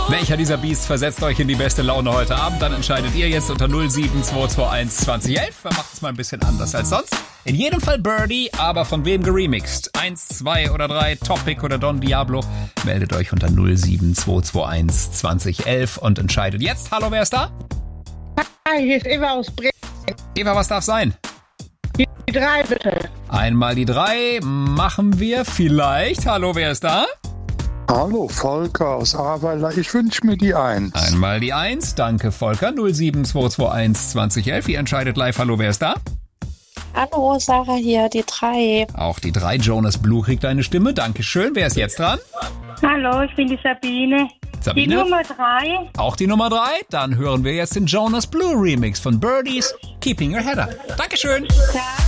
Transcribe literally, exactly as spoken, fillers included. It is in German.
Welcher dieser Beasts versetzt euch in die beste Laune heute Abend? Dann entscheidet ihr jetzt unter null sieben zwei zwei eins zwanzig elf. Wir machen es mal ein bisschen anders als sonst. In jedem Fall Birdie, aber von wem geremixed? Eins, zwei oder drei, Topic oder Don Diablo? Meldet euch unter null sieben zwei zwei eins zwanzig elf und entscheidet jetzt. Hallo, wer ist da? Hi, hier ist Eva aus Bremen. Eva, was darf sein? Die drei bitte. Einmal die drei machen wir vielleicht. Hallo, wer ist da? Hallo, Volker aus Ahrweiler. Ich wünsche mir die Eins. Einmal die Eins. Danke, Volker. null sieben zwei zwei eins zwanzig elf. Ihr entscheidet live. Hallo, wer ist da? Hallo, Sarah hier, die drei. Auch die drei. Jonas Blue kriegt eine Stimme. Dankeschön. Wer ist jetzt dran? Hallo, ich bin die Sabine. Sabine? Die Nummer drei. Auch die Nummer drei. Dann hören wir jetzt den Jonas Blue Remix von Birdies Keeping Your Head Up. Dankeschön. Ja.